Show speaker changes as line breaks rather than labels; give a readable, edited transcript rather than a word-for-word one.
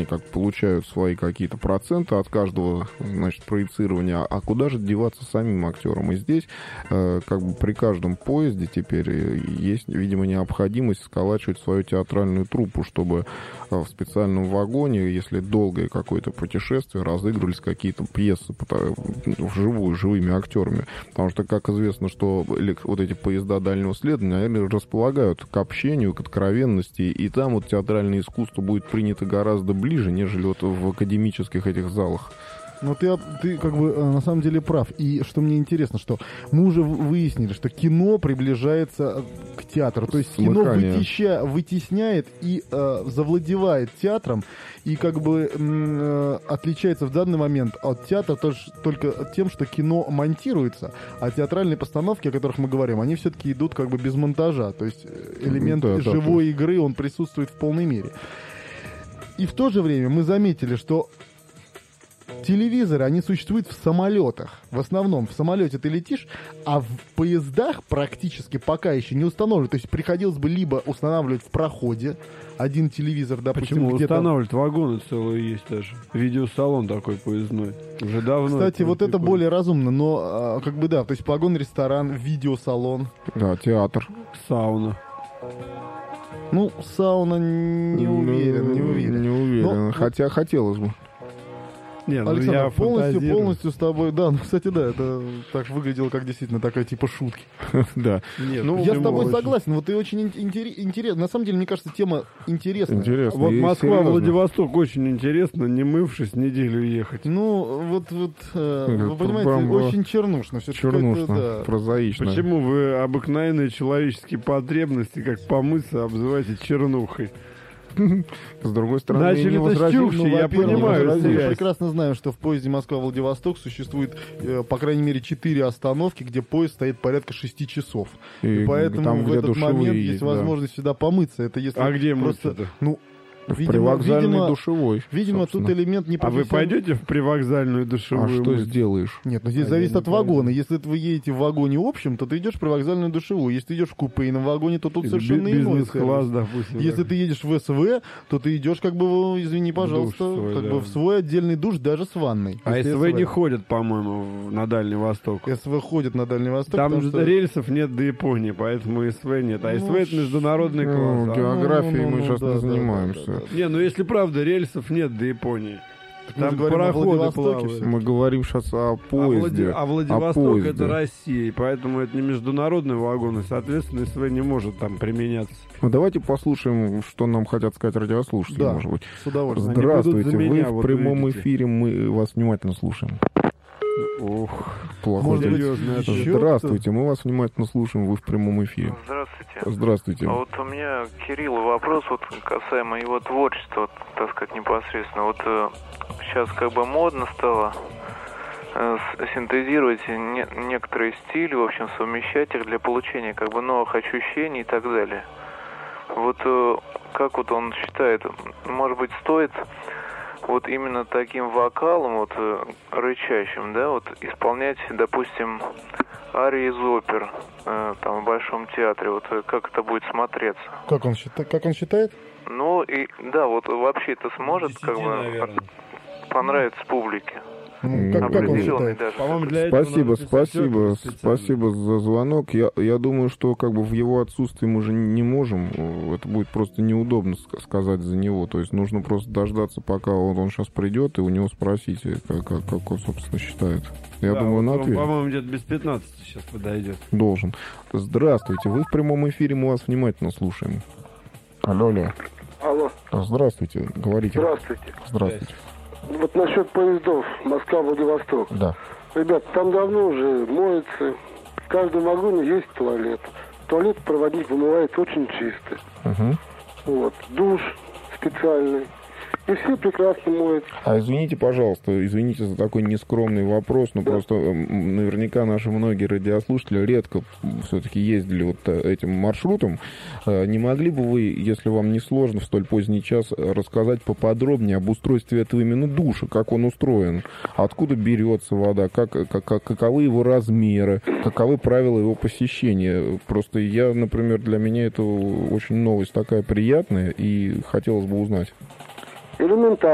они как получают свои какие-то проценты от каждого, значит, проецирования, а куда же деваться самим актерам? И здесь как бы при каждом поезде теперь есть, видимо, необходимость сколачивать свою театральную труппу, чтобы в специальном вагоне, если долгое какое-то путешествие, разыгрывались какие-то пьесы вживую, живыми актерами. Потому что, как известно, что вот эти поезда дальнего следования, наверное, располагают к общению, к откровенности, и там вот театральное искусство будет принято гораздо ближе, нежели вот в академических этих залах.
Но ты как бы на самом деле прав. И что мне интересно, что мы уже выяснили, что кино приближается к театру. То есть кино вытесняет и завладевает театром. И как бы отличается в данный момент от театра только тем, что кино монтируется, а театральные постановки, о которых мы говорим, они все-таки идут как бы без монтажа. То есть элемент живой игры, он присутствует в полной мере. И в то же время мы заметили, что телевизоры, они существуют в самолетах. В основном в самолете ты летишь, а в поездах практически пока еще не установлено. То есть приходилось бы либо устанавливать в проходе один телевизор, допустим,
почему
где-то...
устанавливать? Вагоны целые есть даже. Видеосалон такой поездной. Уже давно.
Кстати, вот это более разумно, но как бы да, то есть вагон, ресторан, видеосалон.
Да, театр.
Сауна.
Ну, сауна не уверен.
Но... Хотя хотелось бы.
Не, ну
Александр,
я
полностью с тобой. Да, ну, кстати, да, это так выглядело, как действительно такая типа шутки.
Да.
Я с тобой согласен. Вот и очень интересно. На самом деле, мне кажется, тема интересная.
Вот Москва, Владивосток очень интересно, не мывшись, неделю ехать.
Ну, вот вы понимаете, очень чернушно.
Чернушно, прозаично.
Почему вы обыкновенные человеческие потребности, как помыться, обзываете чернухой?
С другой стороны,
начали-то с Чукчи, я понимаю.
Мы прекрасно знаем, что в поезде Москва-Владивосток существует, по крайней мере, 4 остановки, где поезд стоит порядка 6 часов. И поэтому там, в этот момент есть возможность сюда помыться. Это если
где мыться-то?
Ну,
привокзальной душевой.
Видимо, тут элемент не
вы пойдете в привокзальную душевую?
А что сделаешь?
Нет, ну здесь зависит от вагона. Если вы едете в вагоне общем, то ты идешь в привокзальную душевую. Если ты идешь в купейном вагоне, то тут совершенно иной
бизнес-класс, допустим.
Если ты едешь в СВ, то ты идешь, как бы, извини, пожалуйста, в свой отдельный душ, даже с ванной.
А СВ не ходят, по-моему, на Дальний Восток.
СВ ходят на Дальний Восток.
Там рельсов нет до Японии, поэтому СВ нет. А СВ это международный класс.
Географией мы сейчас не занимаемся.
Не, ну если правда, рельсов нет до Японии.
Там пароходы плавают.
Мы говорим сейчас о поезде.
А Владивосток это Россия, поэтому это не международный вагон, и, соответственно, СВ не может там применяться.
Ну, давайте послушаем, что нам хотят сказать радиослушатели,
да,
может быть.
С удовольствием.
Здравствуйте, вы в прямом эфире, мы вас внимательно слушаем.
Ох,
плохо. Здравствуйте, мы вас внимательно слушаем, вы в прямом эфире. Здравствуйте.
А вот у меня, Кирилл, вопрос вот касаемо его творчества, вот, так сказать, непосредственно. Вот сейчас как бы модно стало синтезировать некоторые стили, в общем, совмещать их для получения как бы новых ощущений и так далее. Вот как вот он считает, может быть, стоит вот именно таким вокалом, вот рычащим, да, вот исполнять, допустим, арии из опер там в Большом театре, вот как это будет смотреться?
Как он считает?
Ну и да, вот вообще это сможет как бы понравиться публике.
Как он считает?
Спасибо за звонок. Я думаю, что как бы в его отсутствии мы же не можем. Это будет просто неудобно сказать за него. То есть нужно просто дождаться, пока он сейчас придет, и у него спросить, как он, собственно, считает. Я думаю, он ответит.
По-моему, где-то без 15 сейчас подойдет.
Должен. Здравствуйте, вы в прямом эфире, мы вас внимательно слушаем. Алло.
Алло.
Здравствуйте, говорите. Здравствуйте.
Вот насчет поездов Москва-Владивосток.
Да.
Ребят, там давно уже моется. В каждом вагоне есть туалет. Туалет проводник вымывает очень чисто.
Угу.
Вот. Душ специальный. И все прекрасно моют.
А извините, пожалуйста, за такой нескромный вопрос, но просто наверняка наши многие радиослушатели редко все-таки ездили вот этим маршрутом. Не могли бы вы, если вам не сложно в столь поздний час, рассказать поподробнее об устройстве этого именно душа, как он устроен, откуда берется вода, каковы его размеры, каковы правила его посещения? Просто например, для меня это очень новость такая приятная, и хотелось бы узнать.
Элементарно.